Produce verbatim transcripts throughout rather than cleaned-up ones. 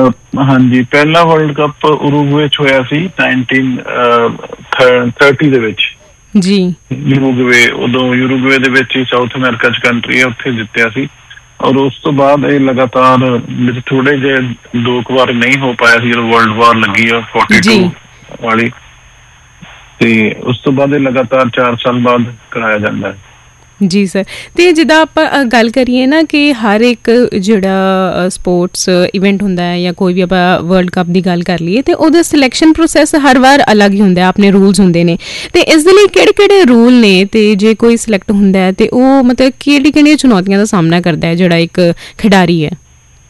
ਹਾਂਜੀ, ਪਹਿਲਾ world cup Uruguay ਚ ਹੋਇਆ ਸੀ ਨਾਈਨਟੀਨ ਥਰਟੀ ਦੇ ਵਿੱਚ ਜੀ। ਯੂਰੂਗਵੇ, ਉਦੋਂ ਯੂਰੂਗਵੇ ਦੇ ਵਿੱਚ ਹੀ ਸਾਊਥ ਅਮਰੀਕਾ ਚ ਕੰਟਰੀ ਹੈ, ਉੱਥੇ ਜਿੱਤਿਆ ਸੀ। ਔਰ ਉਸ ਤੋਂ ਬਾਅਦ ਇਹ ਲਗਾਤਾਰ ਵਿੱਚ ਥੋੜੇ ਜਿਹੇ ਦੋ ਕੁ ਵਾਰ ਨਹੀਂ ਹੋ ਪਾਇਆ ਸੀ ਜਦੋਂ ਵਰਲਡ ਵਾਰ ਲੱਗੀ ਆ ਫੋਰਟੀ ਟੂ ਵਾਲੀ, ਤੇ ਉਸ ਤੋਂ ਬਾਅਦ ਇਹ ਲਗਾਤਾਰ ਚਾਰ ਸਾਲ ਬਾਅਦ ਕਰਾਇਆ ਜਾਂਦਾ ਹੈ। ਜੀ ਸਰ, ਅਤੇ ਜਿੱਦਾਂ ਆਪਾਂ ਗੱਲ ਕਰੀਏ ਨਾ ਕਿ ਹਰ ਇੱਕ ਜਿਹੜਾ ਸਪੋਰਟਸ ਇਵੈਂਟ ਹੁੰਦਾ ਹੈ ਜਾਂ ਕੋਈ ਵੀ ਆਪਾਂ ਵਰਲਡ ਕੱਪ ਦੀ ਗੱਲ ਕਰ ਲਈਏ ਅਤੇ ਉਹਦਾ ਸਿਲੈਕਸ਼ਨ ਪ੍ਰੋਸੈਸ ਹਰ ਵਾਰ ਅਲੱਗ ਹੀ ਹੁੰਦਾ, ਆਪਣੇ ਰੂਲਸ ਹੁੰਦੇ ਨੇ, ਅਤੇ ਇਸ ਦੇ ਲਈ ਕਿਹੜੇ ਕਿਹੜੇ ਰੂਲ ਨੇ, ਅਤੇ ਜੇ ਕੋਈ ਸਿਲੈਕਟ ਹੁੰਦਾ ਹੈ ਅਤੇ ਉਹ ਮਤਲਬ ਕਿਹੜੀ ਕਿਹੜੀਆਂ ਚੁਣੌਤੀਆਂ ਦਾ ਸਾਹਮਣਾ ਕਰਦਾ ਹੈ ਜਿਹੜਾ ਇੱਕ ਖਿਡਾਰੀ ਹੈ?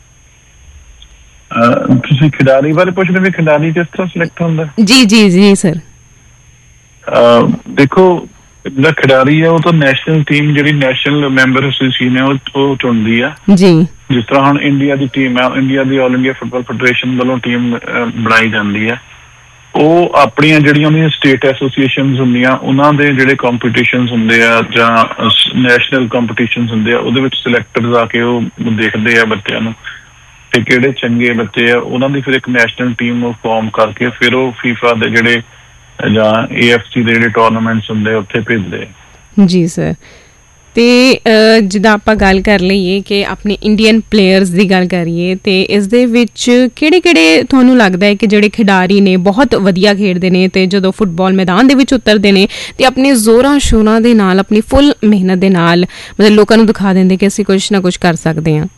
ਤੁਸੀਂ ਖਿਡਾਰੀ ਬਾਰੇ ਪੁੱਛਦੇ ਵੀ ਖਿਡਾਰੀ ਕਿਸ ਤਰ੍ਹਾਂ ਸਿਲੈਕਟ ਹੁੰਦਾ? ਜੀ ਜੀ ਜੀ ਸਰ, ਦੇਖੋ ਜਿਹੜਾ ਖਿਡਾਰੀ ਹੈ ਉਹ ਤਾਂ ਨੈਸ਼ਨਲ ਟੀਮ, ਜਿਹੜੀ ਨੈਸ਼ਨਲ ਮੈਂਬਰ ਐਸੋਸੀਏਸ਼ਨ ਹੈ ਉਹ ਚੁਣਦੀ ਆ ਜੀ। ਜਿਸ ਤਰ੍ਹਾਂ ਹੁਣ ਇੰਡੀਆ ਦੀ ਟੀਮ ਹੈ, ਇੰਡੀਆ ਦੀ ਆਲ ਇੰਡੀਆ ਫੁੱਟਬਾਲ ਫੈਡਰੇਸ਼ਨ ਵੱਲੋਂ ਟੀਮ ਬਣਾਈ ਜਾਂਦੀ ਹੈ। ਉਹ ਆਪਣੀਆਂ ਜਿਹੜੀਆਂ ਉਹਦੀਆਂ ਸਟੇਟ ਐਸੋਸੀਏਸ਼ਨਸ ਹੁੰਦੀਆਂ ਉਹਨਾਂ ਦੇ ਜਿਹੜੇ ਕੰਪੀਟੀਸ਼ਨਸ ਹੁੰਦੇ ਆ ਜਾਂ ਨੈਸ਼ਨਲ ਕੰਪੀਟੀਸ਼ਨਸ ਹੁੰਦੇ ਆ ਉਹਦੇ ਵਿੱਚ ਸਿਲੈਕਟਰਸ ਆ ਕੇ ਉਹ ਦੇਖਦੇ ਆ ਬੱਚਿਆਂ ਨੂੰ, ਤੇ ਕਿਹੜੇ ਚੰਗੇ ਬੱਚੇ ਆ ਉਹਨਾਂ ਦੀ ਫਿਰ ਇੱਕ ਨੈਸ਼ਨਲ ਟੀਮ ਉਹ ਫਾਰਮ ਕਰਕੇ ਫਿਰ ਉਹ ਫੀਫਾ ਦੇ ਜਿਹੜੇ ਜਾਂ ਏ ਐਫ ਸੀ ਦੇ ਜਿਹੜੇ ਟੂਰਨਾਮੈਂਟਸ ਹੁੰਦੇ ਉੱਥੇ ਭੇਜਦੇ। ਜੀ ਸਰ, ਅਤੇ ਜਿੱਦਾਂ ਆਪਾਂ ਗੱਲ ਕਰ ਲਈਏ ਕਿ ਆਪਣੇ ਇੰਡੀਅਨ ਪਲੇਅਰਸ ਦੀ ਗੱਲ ਕਰੀਏ ਅਤੇ ਇਸ ਦੇ ਵਿੱਚ ਕਿਹੜੇ ਕਿਹੜੇ ਤੁਹਾਨੂੰ ਲੱਗਦਾ ਹੈ ਕਿ ਜਿਹੜੇ ਖਿਡਾਰੀ ਨੇ ਬਹੁਤ ਵਧੀਆ ਖੇਡਦੇ ਨੇ ਅਤੇ ਜਦੋਂ ਫੁੱਟਬਾਲ ਮੈਦਾਨ ਦੇ ਵਿੱਚ ਉਤਰਦੇ ਨੇ ਅਤੇ ਆਪਣੇ ਜ਼ੋਰਾਂ ਸ਼ੋਰਾਂ ਦੇ ਨਾਲ ਆਪਣੀ ਫੁੱਲ ਮਿਹਨਤ ਦੇ ਨਾਲ ਮਤਲਬ ਲੋਕਾਂ ਨੂੰ ਦਿਖਾ ਦਿੰਦੇ ਕਿ ਅਸੀਂ ਕੁਛ ਨਾ ਕੁਛ ਕਰ ਸਕਦੇ ਹਾਂ?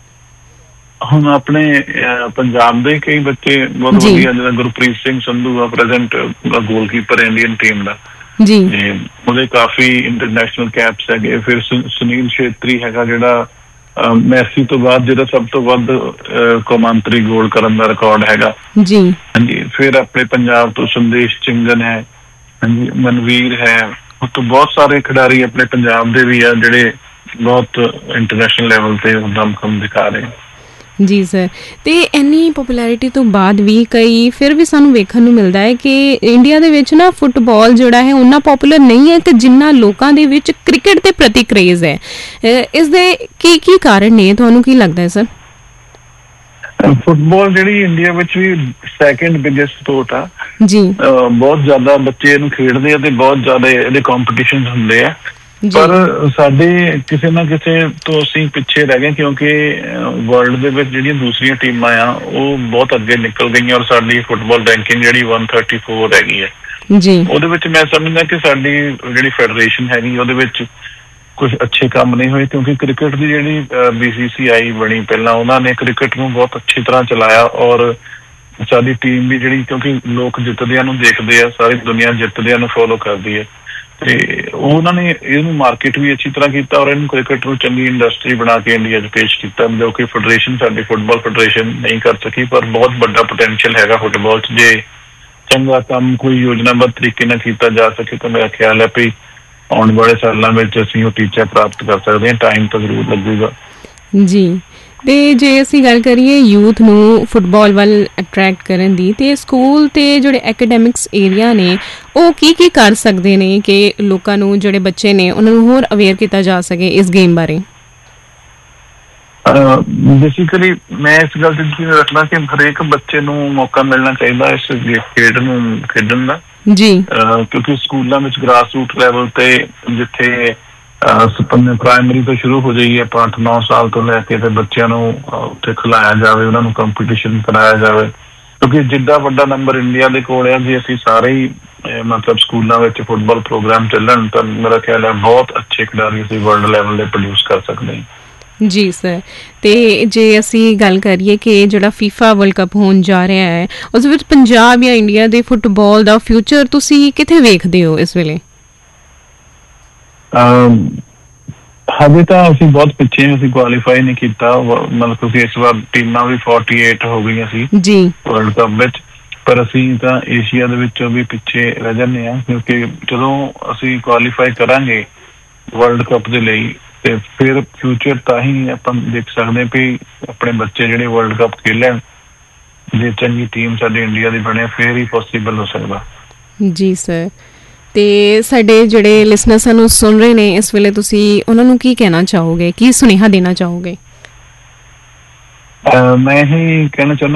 ਹੁਣ ਆਪਣੇ ਪੰਜਾਬ ਦੇ ਕਈ ਬੱਚੇ ਬਹੁਤ ਵਧੀਆ, ਜਿੱਦਾਂ ਗੁਰਪ੍ਰੀਤ ਸਿੰਘ ਸੰਧੂ ਆ ਪ੍ਰੈਜ਼ੈਂਟ ਗੋਲਕੀਪਰ ਇੰਡੀਅਨ ਟੀਮ ਦਾ ਜੀ, ਉਹਦੇ ਕਾਫੀ ਇੰਟਰਨੈਸ਼ਨਲ ਕੈਪਸ ਹੈਗੇ। ਫਿਰ ਸੁਨੀਲ ਛੇਤਰੀ ਹੈਗਾ ਜਿਹੜਾ ਮੈਸੀ ਤੋਂ ਬਾਅਦ ਜਿਹੜਾ ਸਭ ਤੋਂ ਵੱਧ ਕੌਮਾਂਤਰੀ ਗੋਲ ਕਰਨ ਦਾ ਰਿਕਾਰਡ ਹੈਗਾ ਜੀ। ਹਾਂਜੀ, ਫਿਰ ਆਪਣੇ ਪੰਜਾਬ ਤੋਂ ਸੰਦੇਸ਼ ਚਿੰਗਨ ਹੈ, ਹਾਂਜੀ, ਮਨਵੀਰ ਹੈ, ਉੱਤੋਂ ਬਹੁਤ ਸਾਰੇ ਖਿਡਾਰੀ ਆਪਣੇ ਪੰਜਾਬ ਦੇ ਵੀ ਆ ਜਿਹੜੇ ਬਹੁਤ ਇੰਟਰਨੈਸ਼ਨਲ ਲੈਵਲ ਤੇ ਦਮ ਖਮ ਦਿਖਾ ਰਹੇ। ਜੀ ਸਰ, ਅਤੇ ਇੰਨੀ ਪੋਪੂਲੈਰਿਟੀ ਤੋਂ ਬਾਅਦ ਵੀ ਕਈ ਫਿਰ ਵੀ ਸਾਨੂੰ ਵੇਖਣ ਨੂੰ ਮਿਲਦਾ ਹੈ ਕਿ ਇੰਡੀਆ ਦੇ ਵਿੱਚ ਨਾ ਫੁੱਟਬਾਲ ਜਿਹੜਾ ਹੈ ਓਨਾ ਪੋਪੂਲਰ ਨਹੀਂ ਹੈ ਕਿ ਜਿੰਨਾ ਲੋਕਾਂ ਦੇ ਵਿੱਚ ਕ੍ਰਿਕਟ ਦੇ ਪ੍ਰਤੀ ਕਰੇਜ਼ ਹੈ। ਇਸ ਦੇ ਕੀ ਕੀ ਕਾਰਨ ਨੇ, ਤੁਹਾਨੂੰ ਕੀ ਲੱਗਦਾ ਹੈ ਸਰ? ਫੁੱਟਬਾਲ ਜਿਹੜੀ ਇੰਡੀਆ ਵਿੱਚ ਵੀ ਸੈਕਿੰਡ ਬਿਗੇਸਟ ਸਪੋਰਟ ਆ ਜੀ, ਬਹੁਤ ਜ਼ਿਆਦਾ ਬੱਚੇ ਇਹਨੂੰ ਖੇਡਦੇ ਆ ਤੇ ਬਹੁਤ ਜ਼ਿਆਦਾ ਇਹਦੇ ਕੰਪੀਟੀਸ਼ਨ ਹੁੰਦੇ ਆ, ਪਰ ਸਾਡੇ ਕਿਸੇ ਨਾ ਕਿਸੇ ਤੋਂ ਅਸੀਂ ਪਿੱਛੇ ਰਹਿ ਗਏ ਕਿਉਂਕਿ ਵਰਲਡ ਦੇ ਵਿੱਚ ਜਿਹੜੀਆਂ ਦੂਸਰੀਆਂ ਟੀਮਾਂ ਆ ਉਹ ਬਹੁਤ ਅੱਗੇ ਨਿਕਲ ਗਈਆਂ ਔਰ ਸਾਡੀ ਫੁੱਟਬਾਲ ਰੈਂਕਿੰਗ ਜਿਹੜੀ ਵਨ ਥਰਟੀ ਫੋਰ ਹੈਗੀ ਹੈ ਜੀ। ਉਹਦੇ ਵਿੱਚ ਮੈਂ ਸਮਝਦਾ ਕਿ ਸਾਡੀ ਜਿਹੜੀ ਫੈਡਰੇਸ਼ਨ ਹੈਗੀ ਉਹਦੇ ਵਿੱਚ ਕੁਛ ਅੱਛੇ ਕੰਮ ਨਹੀਂ ਹੋਏ, ਕਿਉਂਕਿ ਕ੍ਰਿਕਟ ਦੀ ਜਿਹੜੀ ਬੀ ਸੀ ਸੀ ਆਈ ਬਣੀ ਪਹਿਲਾਂ, ਉਹਨਾਂ ਨੇ ਕ੍ਰਿਕਟ ਨੂੰ ਬਹੁਤ ਅੱਛੀ ਤਰ੍ਹਾਂ ਚਲਾਇਆ ਔਰ ਸਾਡੀ ਟੀਮ ਵੀ ਜਿਹੜੀ, ਕਿਉਂਕਿ ਲੋਕ ਜਿੱਤਦਿਆਂ ਨੂੰ ਦੇਖਦੇ ਆ, ਸਾਰੀ ਦੁਨੀਆ ਜਿੱਤਦਿਆਂ ਨੂੰ ਫੋਲੋ ਕਰਦੀ ਹੈ, ਤੇ ਉਹਨਾਂ ਨੇ ਇਹਨੂੰ ਮਾਰਕੀਟ ਵੀ ਅੱਛੀ ਤਰ੍ਹਾਂ ਕੀਤਾ ਔਰ ਇਹਨੂੰ ਕ੍ਰਿਕਟ ਨੂੰ ਚੰਗੀ ਇੰਡਸਟਰੀ ਬਣਾ ਕੇ ਇੰਡੀਆ 'ਚ ਪੇਸ਼ ਕੀਤਾ, ਜੋ ਕਿ ਫੈਡਰੇਸ਼ਨ ਸਾਡੀ ਫੁੱਟਬਾਲ ਫੈਡਰੇਸ਼ਨ ਨਹੀਂ ਕਰ ਸਕੀ। ਪਰ ਬਹੁਤ ਵੱਡਾ ਪੋਟੈਂਸ਼ੀਅਲ ਹੈਗਾ ਫੁੱਟਬਾਲ 'ਚ, ਜੇ ਚੰਗਾ ਕੰਮ ਕੋਈ ਯੋਜਨਾਬੱਧ ਤਰੀਕੇ ਨਾਲ ਕੀਤਾ ਜਾ ਸਕੇ ਤਾਂ ਮੇਰਾ ਖਿਆਲ ਹੈ ਵੀ ਆਉਣ ਵਾਲੇ ਸਾਲਾਂ ਵਿੱਚ ਅਸੀਂ ਉਹ ਟੀਚਾ ਪ੍ਰਾਪਤ ਕਰ ਸਕਦੇ ਹਾਂ। ਟਾਈਮ ਤਾਂ ਜ਼ਰੂਰ ਲੱਗੇਗਾ ਜੀ। ਅਤੇ ਜੇ ਅਸੀਂ ਗੱਲ ਕਰੀਏ ਯੂਥ ਨੂੰ ਫੁੱਟਬਾਲ ਵੱਲ ਅਟਰੈਕਟ ਕਰਨ ਦੀ, ਅਤੇ ਸਕੂਲ ਅਤੇ ਜਿਹੜੇ ਐਕੈਡੈਮਿਕਸ ਏਰੀਆ ਨੇ ਉਹ ਕੀ ਕੀ ਕਰ ਸਕਦੇ ਨੇ ਕਿ ਲੋਕਾਂ ਨੂੰ, ਜਿਹੜੇ ਬੱਚੇ ਨੇ ਉਹਨਾਂ ਨੂੰ ਹੋਰ ਅਵੇਅਰ ਕੀਤਾ ਜਾ ਸਕੇ ਇਸ ਗੇਮ ਬਾਰੇ? ਬੇਸਿਕਲੀ ਮੈਂ ਇਸ ਗੱਲ 'ਤੇ ਯਕੀਨ ਰੱਖਦਾ ਕਿ ਹਰੇਕ ਬੱਚੇ ਨੂੰ ਮੌਕਾ ਮਿਲਣਾ ਚਾਹੀਦਾ ਇਸ ਖੇਡ ਨੂੰ ਖੇਡਣ ਦਾ ਜੀ, ਕਿਉਂਕਿ ਸਕੂਲਾਂ ਵਿੱਚ ਗ੍ਰਾਸ ਰੂਟ ਲੈਵਲ 'ਤੇ ਜਿੱਥੇ ਪ੍ਰਾਇਮਰੀ ਤੋਂ ਸ਼ੁਰੂ ਹੋ ਜਾਈਏ ਆਪਾਂ ਅੱਠ ਨੌ ਸਾਲ ਤੋਂ ਲੈ ਕੇ ਤੇ ਬੱਚਿਆਂ ਨੂੰ ਉੱਥੇ ਖਿਲਾਇਆ ਜਾਵੇ, ਉਹਨਾਂ ਨੂੰ ਕੰਪੀਟੀਸ਼ਨ ਕਰਾਇਆ ਜਾਵੇ, ਕਿਉਂਕਿ ਜਿੱਦਾਂ ਵੱਡਾ ਨੰਬਰ ਇੰਡੀਆ ਦੇ ਕੋਲ ਹੈ, ਜੇ ਅਸੀਂ ਸਾਰੇ ਹੀ ਮਤਲਬ ਸਕੂਲਾਂ ਵਿੱਚ ਫੁੱਟਬਾਲ ਪ੍ਰੋਗਰਾਮ ਚੱਲਣ ਤਾਂ ਮੇਰਾ ਖਿਆਲ ਹੈ ਬਹੁਤ ਅੱਛੇ ਖਿਡਾਰੀ ਅਸੀਂ ਵਰਲਡ ਲੈਵਲ ਦੇ ਪ੍ਰੋਡਿਊਸ ਕਰ ਸਕਦੇ ਹਾਂ ਜੀ ਸਰ। ਅਤੇ ਜੇ ਅਸੀਂ ਗੱਲ ਕਰੀਏ ਕਿ ਜਿਹੜਾ ਫੀਫਾ ਵਰਲਡ ਕੱਪ ਹੋਣ ਜਾ ਰਿਹਾ ਹੈ ਉਸ ਵਿੱਚ ਪੰਜਾਬ ਜਾਂ ਇੰਡੀਆ ਦੇ ਫੁੱਟਬਾਲ ਦਾ ਫਿਊਚਰ ਤੁਸੀਂ ਕਿੱਥੇ ਵੇਖਦੇ ਹੋ ਇਸ ਵੇਲੇ? ਹਜੇ ਤਾਂ ਅਸੀਂ ਬਹੁਤ ਪਿੱਛੇ, ਅਸੀਂ ਕੁਆਲੀਫਾਈ ਨਹੀਂ ਕੀਤਾ, ਮਤਲਬ ਕਿਉਂਕਿ ਇਸ ਵਾਰ ਟੀਮਾਂ ਵੀ ਫੋਰਟੀ ਏਟ ਹੋ ਗਈਆਂ ਸੀ ਜੀ ਵਰਲਡ ਕੱਪ ਵਿੱਚ, ਪਰ ਅਸੀਂ ਤਾਂ ਏਸ਼ੀਆ ਦੇ ਵਿੱਚੋਂ ਵੀ ਪਿੱਛੇ ਰਹਿ ਜਾਂਦੇ ਹਾਂ, ਕਿਉਂਕਿ ਜਦੋਂ ਅਸੀਂ ਕੁਆਲੀਫਾਈ ਕਰਾਂਗੇ ਵਰਲਡ ਕੱਪ ਦੇ ਲਈ ਤੇ ਫਿਰ ਫਿਊਚਰ ਤਾਂ ਹੀ ਆਪਾਂ ਦੇਖ ਸਕਦੇ ਵੀ ਆਪਣੇ ਬੱਚੇ ਜਿਹੜੇ ਵਰਲਡ ਕੱਪ ਖੇਲਣ, ਜੇ ਚੰਗੀ ਟੀਮ ਸਾਡੀ ਇੰਡੀਆ ਦੀ ਬਣੇ ਫਿਰ ਹੀ ਪੋਸੀਬਲ ਹੋ ਸਕਦਾ ਜੀ ਸਰ। ਅਤੇ ਸਾਡੇ ਜਿਹੜੇ ਲਿਸਨਰ ਸਾਨੂੰ ਸੁਣ ਰਹੇ ਨੇ ਇਸ ਵੇਲੇ, ਤੁਸੀਂ ਉਹਨਾਂ ਨੂੰ ਕੀ ਕਹਿਣਾ ਚਾਹੋਗੇ, ਕੀ ਸੁਨੇਹਾ ਦੇਣਾ ਚਾਹੋਗੇ? ਮੈਂ ਇਹੀ ਕਹਿਣਾ ਚਾਹੁੰਦਾ